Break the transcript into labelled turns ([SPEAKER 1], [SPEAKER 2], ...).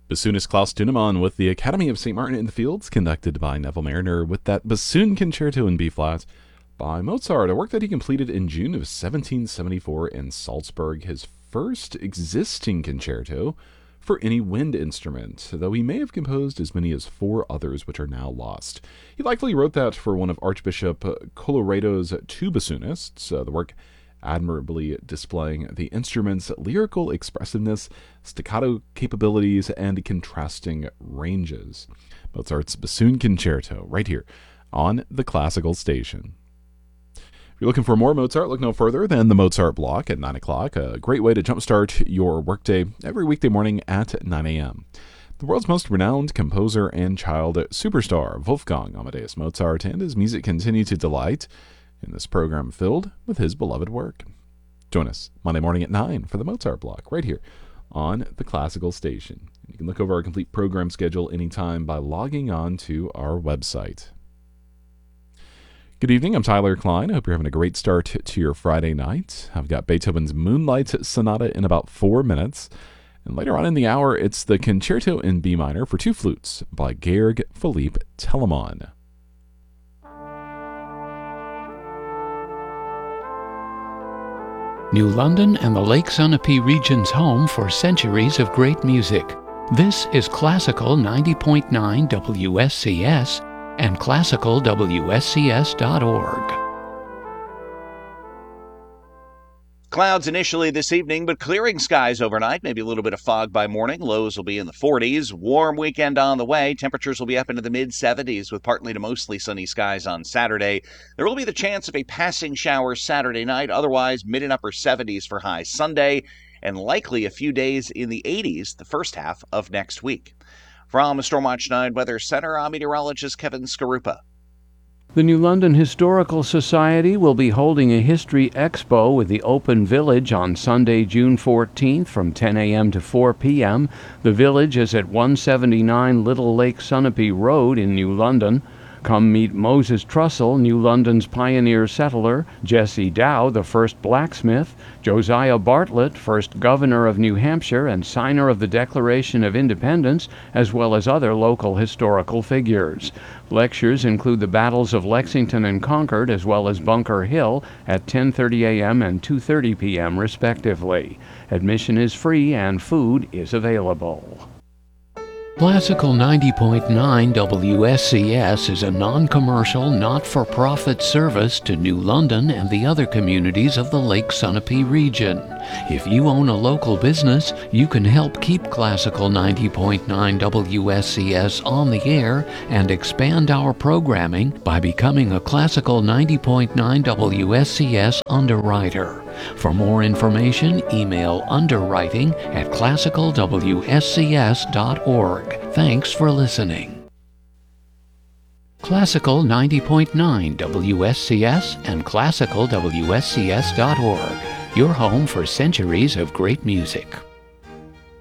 [SPEAKER 1] Bassoonist Klaus Tunemann with the Academy of St. Martin in the Fields, conducted by Neville Mariner, with that bassoon concerto in B-flat by Mozart, a work that he completed in June of 1774 in Salzburg, his first existing concerto for any wind instrument, though he may have composed as many as 4 others which are now lost. He likely wrote that for one of Archbishop Colloredo's 2 bassoonists, the work admirably displaying the instrument's lyrical expressiveness, staccato capabilities, and contrasting ranges. Mozart's Bassoon Concerto, right here on the Classical Station. If you're looking for more Mozart, look no further than the Mozart Block at 9 o'clock, a great way to jumpstart your workday every weekday morning at 9 a.m. The world's most renowned composer and child superstar, Wolfgang Amadeus Mozart, and his music continue to delight in this program filled with his beloved work. Join us Monday morning at 9 for the Mozart Block, right here on the Classical Station. You can look over our complete program schedule anytime by logging on to our website. Good evening, I'm Tyler Klein. I hope you're having a great start to your Friday night. I've got Beethoven's Moonlight Sonata in about 4 minutes. And later on in the hour, it's the Concerto in B minor for 2 flutes by Georg Philipp Telemann.
[SPEAKER 2] New London and the Lake Sunapee region's home for centuries of great music. This is Classical 90.9 WSCS and classicalwscs.org.
[SPEAKER 3] Clouds initially this evening, but clearing skies overnight. Maybe a little bit of fog by morning. Lows will be in the 40s. Warm weekend on the way. Temperatures will be up into the mid-70s with partly to mostly sunny skies on Saturday. There will be the chance of a passing shower Saturday night. Otherwise, mid and upper 70s for highs Sunday, and likely a few days in the 80s the first half of next week. From the Stormwatch 9 Weather Center, I'm meteorologist Kevin Skarupa.
[SPEAKER 2] The New London Historical Society will be holding a History Expo with the Open Village on Sunday, June 14th from 10 a.m. to 4 p.m. The village is at 179 Little Lake Sunapee Road in New London. Come meet Moses Trussell, New London's pioneer settler, Jesse Dow, the first blacksmith, Josiah Bartlett, first governor of New Hampshire and signer of the Declaration of Independence, as well as other local historical figures. Lectures include the battles of Lexington and Concord, as well as Bunker Hill at 10:30 a.m. and 2:30 p.m. respectively. Admission is free and food is available. Classical 90.9 WSCS is a non-commercial, not-for-profit service to New London and the other communities of the Lake Sunapee region. If you own a local business, you can help keep Classical 90.9 WSCS on the air and expand our programming by becoming a Classical 90.9 WSCS underwriter. For more information, email underwriting@classicalwscs.org. Thanks for listening. Classical 90.9 WSCS and classicalwscs.org, your home for centuries of great music.